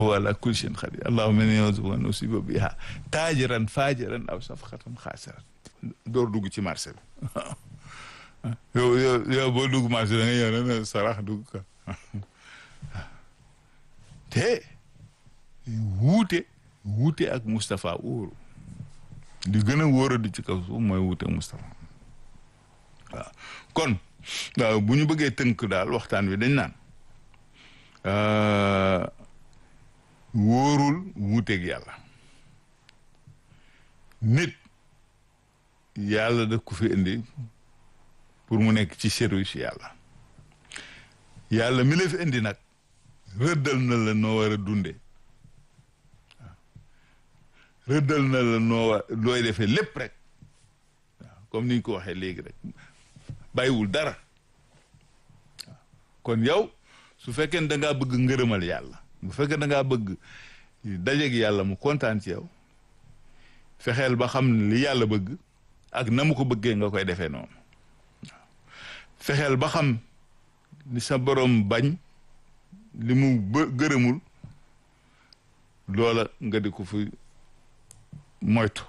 wala kulli shay'in qadir allahumma inni a'udhu bika an usiba biha tajiran fajiran aw safqatan khasiran door dugg ci marché bi yow boo dugg marché da nga ñëw ne sarax dugg ka te wuute ak Moustapha wóoru di gën a wóoradi ci kaw suuf mooy wuute ak Moustapha waaw kon bu ñu bëggee tënk daal waxtaan wi dañ naan wóorul wuuteeg yàlla nit yàlla da ko fi indi pour mu nekk ci service yàlla yàlla mi la fi indi nag rëddal na la noo war a dunde waaw rëddal na la looy defee lépp rek waaw comme ni ñu ko waxee léegi rek bàyyiwul dara waaw kon yow su fekkee da ngaa bëgg ngërëmal yàlla bu fekkee da ngaa bëgg dajeeg yàlla mu kontaan ci yow fexeel ba xam li yàlla bëgg ak na mu ko bëggee nga koy defee noonu waaw fexeel ba xam li sa borom bañ li mu gërëmul loola nga di ko fi moytu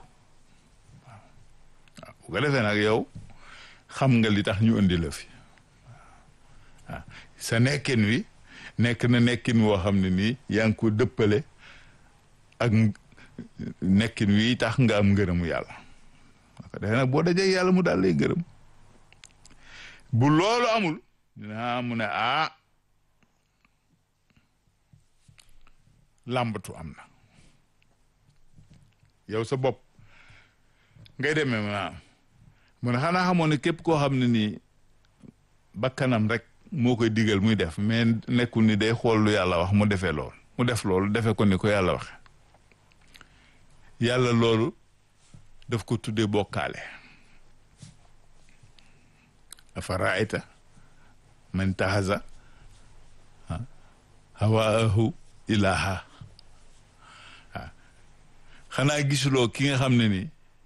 waaw bu ko defee nag yow xam nga li tax ñu indi la fi waaw sa nekkin wi nekk na nekkin woo xam ne nii yaa ngi ko dëppale ak nekkin wi tax nga am ngërëmu yàlla ko defee nag boo dajee yàlla mu daal lay gërëm bu loolu amul dina mu ne làmbatu am na yow sa bopp ngay demee mu ne xanaa xamoon ne képp koo xam ne nii bakkanam rek moo koy digal muy def mais nekkul ni day xool lu yàlla wax mu defee loolu mu def loolu defee ko ni ko yàlla waxe yàlla loolu daf ko tuddee bokkaale afaraayta man taxasa hawaahu ilaha xanaa gisuloo ki nga xam ne ni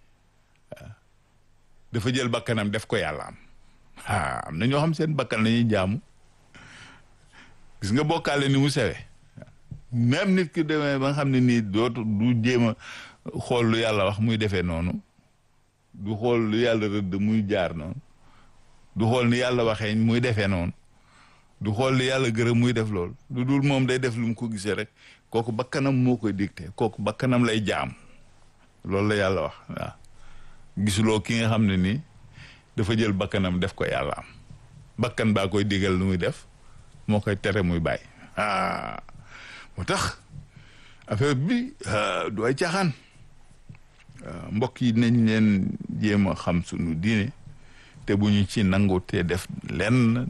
dafa jël bakkanam def ko yàlla am na ñoo xam seen bakkan la ñuy jaamu gis nga bokkaale ni mu sewe même nit ki demee ba nga xam ne nii dootu du jéem a xool lu yàlla wax muy defee noonu du xool lu yàlla rëdd muy jaar noonu du xool ni yàlla waxee muy defee noonu du xool li yàlla gërëm muy def loolu lu dul moom day def lu mu ko gisee rek kooku bakkanam moo koy dicté kooku bakkanam lay jaam loolu la yàlla wax waaw gisuloo ki nga xam ne nii dafa jël bakkanam def ko yàlla am bakkan baa koy digal lu muy def moo koy tere muy bàyyi moo tax affaire bi du ay caaxaan mbokk yi nañ leen jéem a xam sunu diine te bu ñu ci nangu te def lenn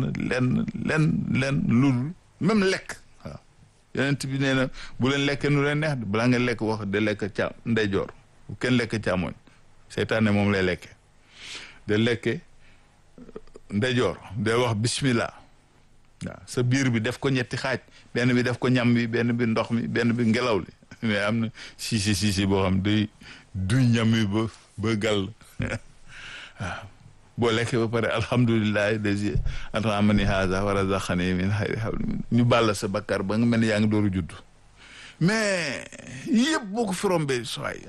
lu même lekk waaw yonent bi nee na bu leen lekkee nu leen neex balaa nga lekk wax de lekk ca ndeyjoor bu kenn lekk càmmoñ seytaane moom lay lekke de lekke ndeyjoor de wax bismillah waaw sa biir bi def ko ñetti xaaj benn bi def ko ñam bi benn bi ndox mi benn bi ngelaw li mais am na siisi boo xam day duy ñam bi ba gàll waaw boo lekkee ba pare alhamdulillahi lazi at'amani haza wa razaqani min xayri hawli ñu bàll sa bakkar ba nga mel ni yaa ngi dooru judd mais yëpp boo ko firombee soay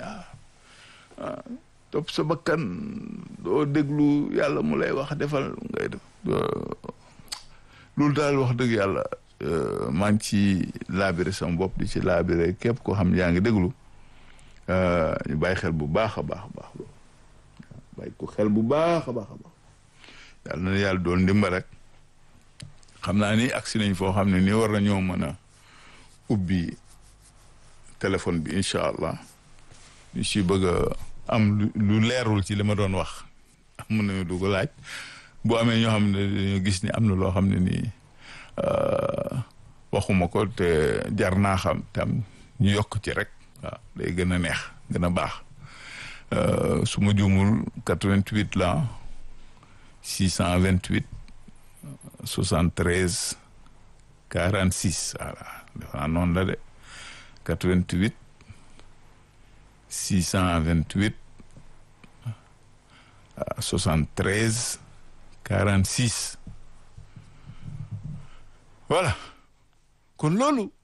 topp sa bakkan doo déglu yàlla mu lay wax defal ngay def loolu daal wax dëgg yàlla maa ngi ci laabire sama bopp di ci laabire képp koo xam yaa ngi déglu ñu bàyyi xel bu baax a baax a baax bàyyi ko xel bu baax a baax a baax yàlla na yàlla doon ndimbal rek xam naa ni agsi nañ foo xam ne nii war nañoo mën a ubbi téléphone bi incha allah ñu si bëgg a am lu leerul ci li ma doon wax mën nañu dugg laaj bu amee ñoo xam ne dañoo gis ni am na loo xam ne nii waxuma ko te jar naa xam tam ñu yokk ci rek waaw day gën a neex gën a baax su ma juumul 88 la 628 73 46 voilà defe naa noonu la de 88 628 73 46 voilà kon loolu